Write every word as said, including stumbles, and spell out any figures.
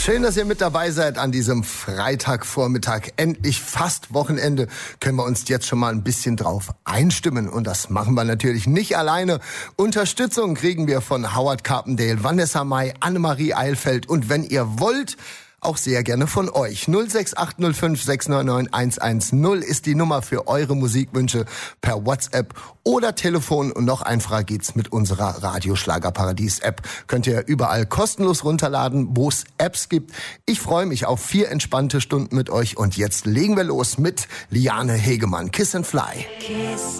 Schön, dass ihr mit dabei seid an diesem Freitagvormittag. Endlich fast Wochenende. Können wir uns jetzt schon mal ein bisschen drauf einstimmen. Und das machen wir natürlich nicht alleine. Unterstützung kriegen wir von Howard Carpendale, Vanessa Mai, Annemarie Eilfeld. Und wenn ihr wollt, auch sehr gerne von euch. null sechs acht null fünf sechs neun neun eins eins null ist die Nummer für eure Musikwünsche per WhatsApp oder Telefon. Und noch einfacher geht's mit unserer Radioschlagerparadies-App. Könnt ihr überall kostenlos runterladen, wo es Apps gibt. Ich freue mich auf vier entspannte Stunden mit euch. Und jetzt legen wir los mit Liane Hegemann. Kiss and Fly. Kiss